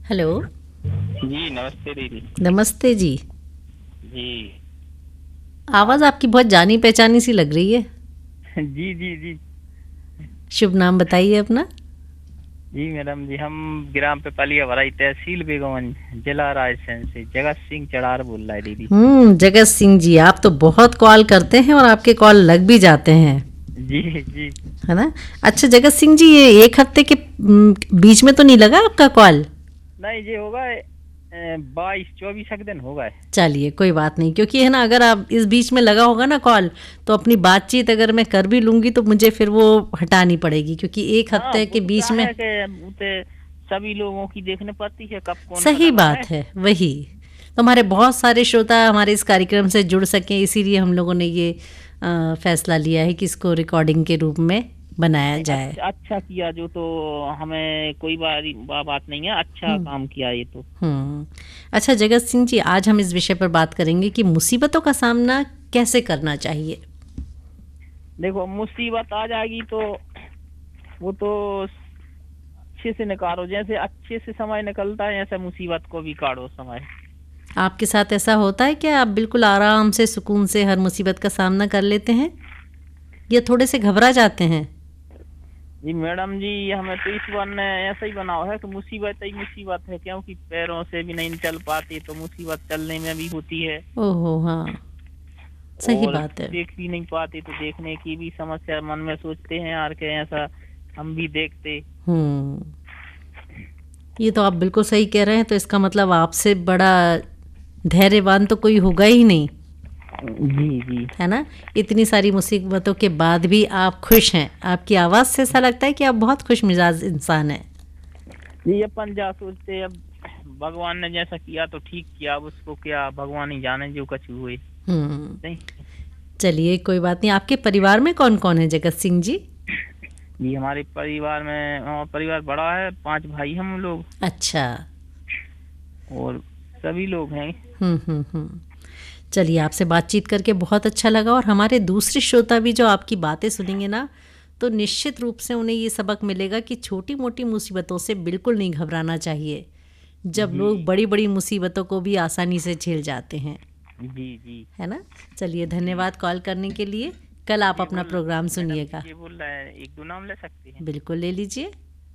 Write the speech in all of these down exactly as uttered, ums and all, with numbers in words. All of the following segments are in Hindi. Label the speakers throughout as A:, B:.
A: हेलो।
B: जी नमस्ते दीदी।
A: नमस्ते जी।
B: जी
A: आवाज़ आपकी बहुत जानी पहचानी सी लग रही है।
B: जी जी जी
A: शुभ नाम बताइए अपना।
B: जी मैडम जी, हम ग्राम पे पलिया भराई, तहसील बेगमगंज, जिला रायसेन से जगत सिंह चड़ार बोल रहा है दीदी।
A: हम्म जगत सिंह जी, आप तो बहुत कॉल करते हैं और आपके कॉल लग भी जाते हैं,
B: जी जी
A: है ना। अच्छा जगत सिंह जी, ये एक हफ्ते के हम्म, बीच में तो नहीं लगा आपका कॉल?
B: नहीं, ये होगा बाईस चौबीस एक दिन होगा।
A: चलिए कोई बात नहीं, क्योंकि है ना, अगर आप इस बीच में लगा होगा ना कॉल, तो अपनी बातचीत अगर मैं कर भी लूँगी तो मुझे फिर वो हटानी पड़ेगी, क्योंकि एक
B: हाँ,
A: हफ्ते
B: वो
A: के
B: तो क्या
A: बीच में।
B: है कि वो तो सभी लोगों की देखने पड़ती है, कब कौन सा
A: सही
B: लगा
A: बात
B: है।
A: है, वही तो हमारे बहुत सारे श्रोता हमारे इस कार्यक्रम से जुड़ सकें, इसीलिए हम लोगों ने ये अ, फैसला लिया है कि इसको रिकॉर्डिंग के रूप में बनाया
B: नहीं,
A: जाए।
B: अच्छा अच्छा किया जो, तो हमें कोई बारी बा, बात नहीं है, अच्छा
A: हम्म।
B: काम किया ये तो।
A: हम्म। अच्छा जगत सिंह जी, आज हम इस विषय पर बात करेंगे कि मुसीबतों का सामना कैसे करना चाहिए।
B: देखो, मुसीबत आ जाएगी तो वो तो अच्छे से निकालो, जैसे अच्छे से समय निकलता है ऐसे मुसीबत को भी काटो समय।
A: आपके साथ ऐसा होता है क्या? आप बिल्कुल आराम से सुकून से हर मुसीबत का सामना कर लेते हैं, या थोड़े से घबरा जाते हैं?
B: जी मैडम जी, हमें तो इस बार ने ऐसा ही बनाओ है कि मुसीबत ही मुसीबत है, क्योंकि पैरों से भी नहीं चल पाती तो मुसीबत चलने में भी होती है।
A: ओहो हाँ, सही
B: और
A: बात है।
B: देख भी नहीं पाती तो देखने की भी समस्या, मन में सोचते हैं यार के ऐसा हम भी देखते।
A: हम्म ये तो आप बिल्कुल सही कह रहे हैं, तो इसका मतलब आपसे बड़ा धैर्यवान तो कोई होगा ही नहीं,
B: जी जी
A: है ना। इतनी सारी मुसीबतों के बाद भी आप खुश हैं, आपकी आवाज़ से ऐसा लगता है कि आप बहुत खुश मिजाज इंसान हैं।
B: जी अपन जा सोचते, अब भगवान ने जैसा किया तो ठीक किया, अब उसको क्या भगवान ही जाने जो कुछ हुए।
A: हम्म
B: नहीं
A: चलिए कोई बात नहीं। आपके परिवार में कौन कौन है जगत सिंह जी?
B: जी, हमारे परिवार में, हमारा परिवार बड़ा है, पांच भाई हम लोग,
A: अच्छा।
B: और सभी लोग हैं।
A: हम्म हम्म हम्म चलिए, आपसे बातचीत करके बहुत अच्छा लगा, और हमारे दूसरे श्रोता भी जो आपकी बातें सुनेंगे ना, तो निश्चित रूप से उन्हें ये सबक मिलेगा कि छोटी मोटी मुसीबतों से बिल्कुल नहीं घबराना चाहिए, जब
B: जी
A: लोग बड़ी बड़ी मुसीबतों को भी आसानी से झेल जाते हैं,
B: जी जी
A: है ना। चलिए
B: जी
A: धन्यवाद कॉल करने के लिए। कल आप
B: ये
A: अपना
B: बोल
A: प्रोग्राम
B: मैडम
A: सुनिएगा।
B: जी, ये बोल रहा है, एक दो नाम ले सकते हैं?
A: बिल्कुल ले लीजिए।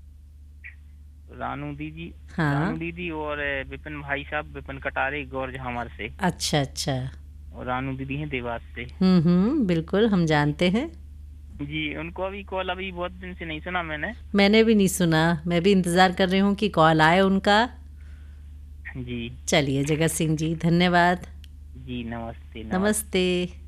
B: रानू दीदी, रानू
A: हाँ।
B: दीदी और अ, विपिन भाई साहब, विपिन कटारे गौर हमारे से,
A: अच्छा अच्छा।
B: और रानू दीदी हैं देवास से।
A: हम्म हम्म बिल्कुल हम जानते हैं।
B: जी, उनको अभी कॉल अभी बहुत दिन से नहीं सुना मैंने।
A: मैंने भी नहीं सुना, मैं भी इंतज़ार कर रही हूँ कि कॉल आए उनका।
B: जी
A: चलिए जगत सिंह जी, धन्यवाद।
B: जी नमस्ते नमस्ते।
A: नमस्ते।